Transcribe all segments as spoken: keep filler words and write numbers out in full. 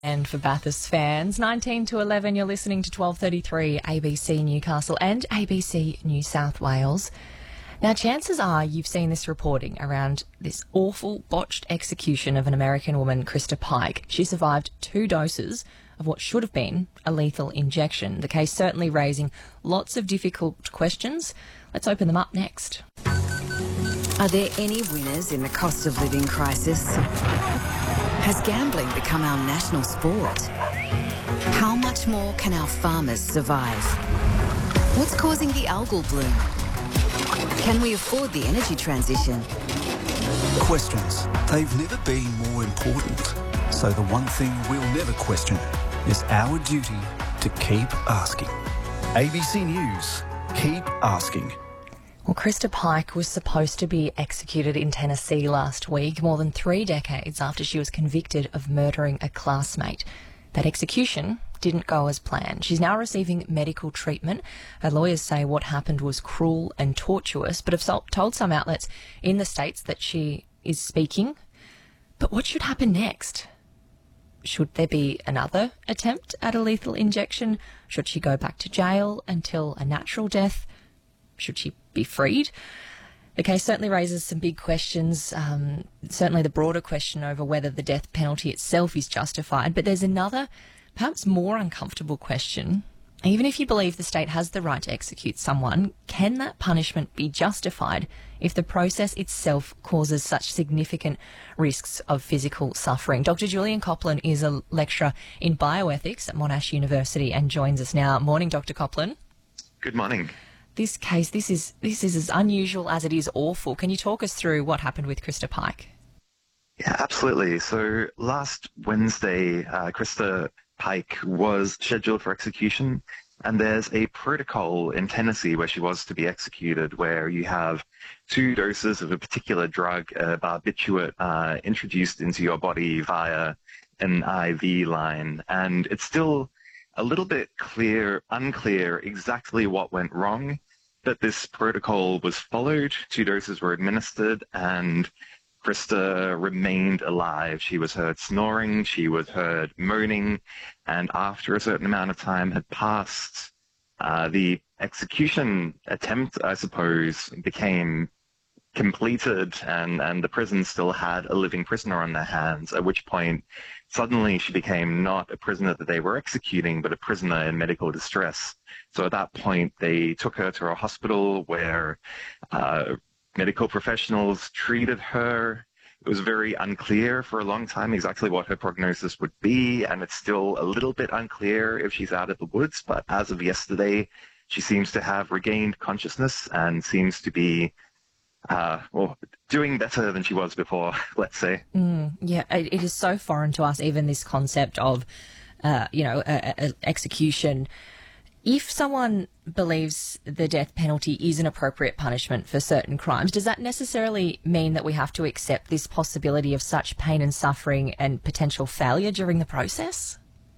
And for Bathurst fans, nineteen to eleven, you're listening to twelve thirty-three A B C Newcastle and A B C New South Wales. Now, chances are you've seen this reporting around this awful botched execution of an American woman, Krista Pike. She survived two doses of what should have been a lethal injection. The case certainly raising lots of difficult questions. Let's open them up next. Are there any winners in the cost of living crisis? Has gambling become our national sport? How much more can our farmers survive? What's causing the algal bloom? Can we afford the energy transition? Questions. They've never been more important. So the one thing we'll never question is our duty to keep asking. A B C News. Keep asking. Well, Krista Pike was supposed to be executed in Tennessee last week, more than three decades after she was convicted of murdering a classmate. That execution didn't go as planned. She's now receiving medical treatment. Her lawyers say what happened was cruel and tortuous, but have told some outlets in the States that she is speaking. But what should happen next? Should there be another attempt at a lethal injection? Should she go back to jail until a natural death? Should she be freed? The case certainly raises some big questions, um, certainly the broader question over whether the death penalty itself is justified. But there's another, perhaps more uncomfortable question. Even if you believe the state has the right to execute someone, can that punishment be justified if the process itself causes such significant risks of physical suffering? Doctor Julian Copland is a lecturer in bioethics at Monash University and joins us now. Morning, Doctor Copland. Good morning. This case, this is this is as unusual as it is awful. Can you talk us through what happened with Krista Pike? Yeah, absolutely. So last Wednesday, uh, Krista Pike was scheduled for execution, and there's a protocol in Tennessee where she was to be executed where you have two doses of a particular drug, a barbiturate, uh, introduced into your body via an I V line, and it's still a little bit clear, unclear exactly what went wrong, but this protocol was followed, two doses were administered, and Krista remained alive. She was heard snoring, she was heard moaning, and after a certain amount of time had passed, uh, the execution attempt, I suppose, became completed, and, and the prison still had a living prisoner on their hands, at which point suddenly she became not a prisoner that they were executing, but a prisoner in medical distress. So at that point, they took her to a hospital where uh, medical professionals treated her. It was very unclear for a long time exactly what her prognosis would be, and it's still a little bit unclear if she's out of the woods, but as of yesterday, she seems to have regained consciousness and seems to be Uh, well, doing better than she was before, let's say. Mm, yeah, it, it is so foreign to us, even this concept of, uh, you know, a, a execution. If someone believes the death penalty is an appropriate punishment for certain crimes, does that necessarily mean that we have to accept this possibility of such pain and suffering and potential failure during the process?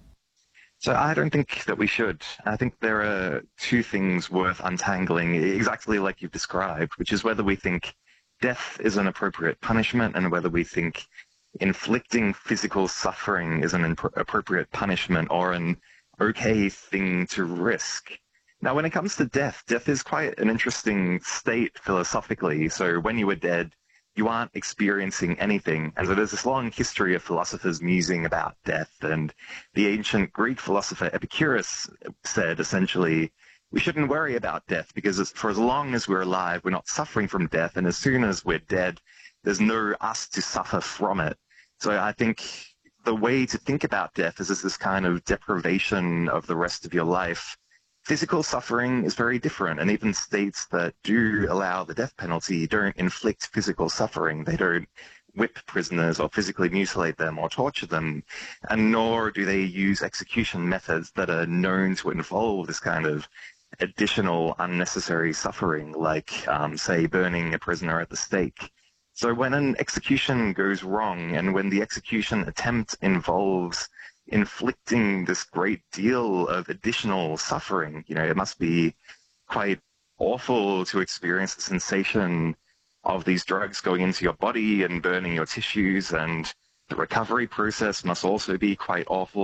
So I don't think that we should. I think there are two things worth untangling, exactly like you've described, which is whether we think death is an appropriate punishment and whether we think inflicting physical suffering is an imp- appropriate punishment or an okay thing to risk. Now, when it comes to death, death is quite an interesting state philosophically. So when you were dead, you aren't experiencing anything. And so there's this long history of philosophers musing about death. And the ancient Greek philosopher Epicurus said, essentially, we shouldn't worry about death because for as long as we're alive, we're not suffering from death. And as soon as we're dead, there's no us to suffer from it. So I think the way to think about death is as this kind of deprivation of the rest of your life. Physical suffering is very different, and even states that do allow the death penalty don't inflict physical suffering. They don't whip prisoners or physically mutilate them or torture them, and nor do they use execution methods that are known to involve this kind of additional unnecessary suffering, like, um, say, burning a prisoner at the stake. So when an execution goes wrong, and when the execution attempt involves inflicting this great deal of additional suffering, you know, it must be quite awful to experience the sensation of these drugs going into your body and burning your tissues and The recovery process must also be quite awful.